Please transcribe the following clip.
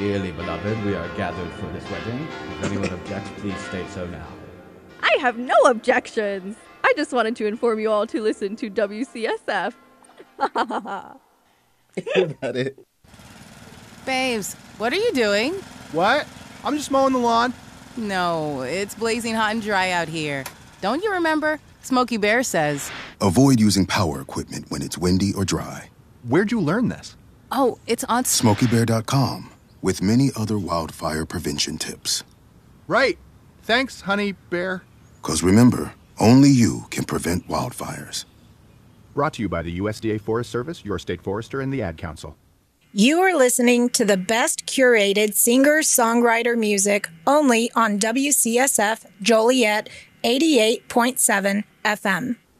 Dearly beloved, we are gathered for this wedding. If anyone objects, please state so now. I have no objections. I just wanted to inform you all to listen to WCSF. About it. Babes, what are you doing? What? I'm just mowing the lawn. No, it's blazing hot and dry out here. Don't you remember? Smokey Bear says. Avoid using power equipment when it's windy or dry. Where'd you learn this? Oh, it's on SmokeyBear.com, with many other wildfire prevention tips. Right. Thanks, honey bear. 'Cause remember, only you can prevent wildfires. Brought to you by the USDA Forest Service, your state forester, and the Ad Council. You are listening to the best curated singer-songwriter music only on WCSF Joliet 88.7 FM.